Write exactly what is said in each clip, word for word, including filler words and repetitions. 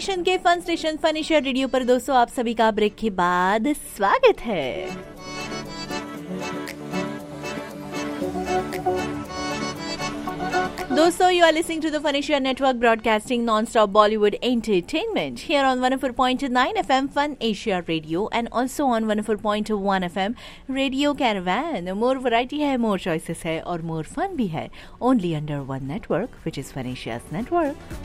Nation के fun station fun Asia radio पर दोस्तों आप सभी का ब्रेक के बाद स्वागत है। दोस्तों, you are listening to the Fun Asia Network broadcasting non-stop Bollywood entertainment here on one oh four point nine F M Fun Asia Radio and also on one oh four point one F M Radio Caravan. More variety है, more choices है और more fun भी है. Only under one network, which is Fun Asia's network.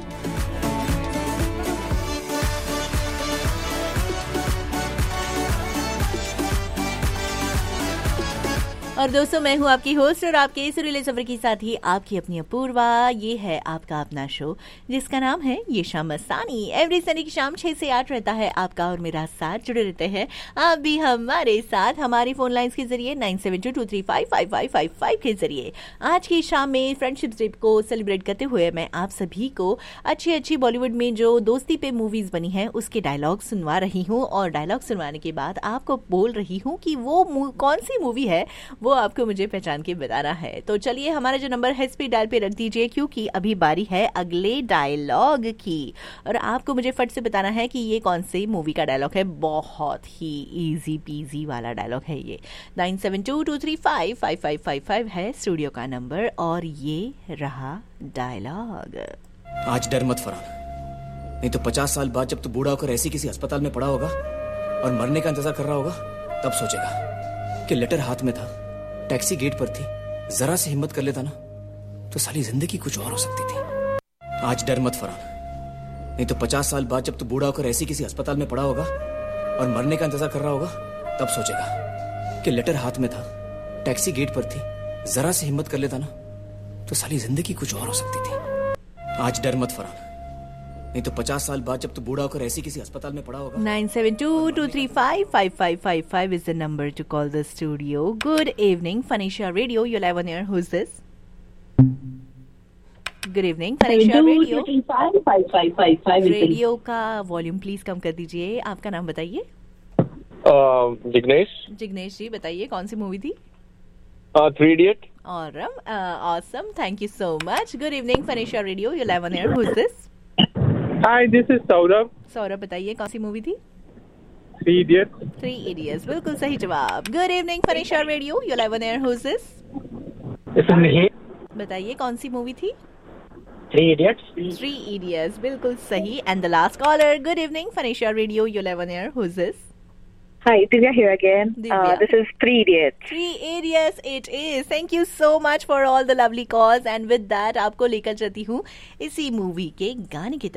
और दोस्तों, मैं हूँ आपकी होस्ट और आपके इस रिले सफर की साथ ही आपकी अपनी अपूर्वा। ये है आपका अपना शो जिसका नाम है ये शाम मस्तानी। एवरी संडे की शाम छह से आठ रहता है आपका और मेरा साथ जुड़े रहते हैं आप भी हमारे साथ हमारी फोन लाइंस के जरिए nine seven to to three five five five five five के जरिए। आज की शाम में फ्रेंडशिप डे को सेलिब्रेट करते हुए मैं आप सभी को अच्छी अच्छी बॉलीवुड में जो दोस्ती पे मूवीज बनी है उसके डायलॉग सुनवा रही हूँ और डायलॉग सुनवाने के बाद आपको बोल रही हूँ कि वो कौन सी मूवी है वो आपको मुझे पहचान के बताना है। तो चलिए, हमारा जो नंबर है स्पीड डायल पे रख दीजिए क्योंकि अभी बारी है अगले डायलॉग की और आपको मुझे फट से बताना है कि ये कौन सी मूवी का डायलॉग है। बहुत ही इजी पीजी वाला डायलॉग है ये। Nine seven to to three five five five five five है स्टूडियो का नंबर और ये रहा डायलॉग। आज डर मत फरहान, नहीं तो पचास साल बाद जब तू बूढ़ा होकर ऐसी किसी अस्पताल में पड़ा होगा और मरने का इंतजार कर रहा होगा तब सोचेगा कि लेटर हाथ में था, टैक्सी गेट पर थी, जरा से हिम्मत कर लेता ना तो साली जिंदगी कुछ और हो सकती थी। आज डर मत फरहान, नहीं तो पचास साल बाद जब तू बूढ़ा होकर ऐसी किसी अस्पताल में पड़ा होगा और मरने का इंतजार कर रहा होगा तब सोचेगा कि लेटर हाथ में था, टैक्सी गेट पर थी, जरा से हिम्मत कर लेता ना तो साली जिंदगी कुछ और हो सकती थी। आज डर मत फरहान, नहीं तो पचास साल बाद जब तू बूढ़ा होकर ऐसी किसी अस्पताल में पड़ा होगा। Nine seven to to three five five five five five is the number to call the studio. Good evening, Fun Asia Radio. You're live on air. Who's this? Good evening, Fun Asia Radio. Radio का volume please come कर दीजिए। आपका नाम बताइए। जिग्नेश। जिग्नेश जी, बताइए कौन सी movie थी? Three idiot. Awesome, thank you so much. Good evening, Fun Asia Radio. You're live on air. Who's this? Hi, this is Saurabh. Saurabh, बताइए कौन सी मूवी थी? Three idiots. थ्री इडियट्स, बिल्कुल सही जवाब। Good evening, Fun Asia Radio. You're live on air. Who's this? बताइए कौन सी movie थी? Three idiots. Three idiots, बिल्कुल सही। And the last caller. Good evening, Fun Asia Radio. You're live on air. Who's this? Hi, Divya here again. Divya. Uh, this is Three Idiots. Three Idiots it is. Thank you so much for all the lovely calls and with that आपको लेकर चलती हूँ इसी movie के गाने की तरफ।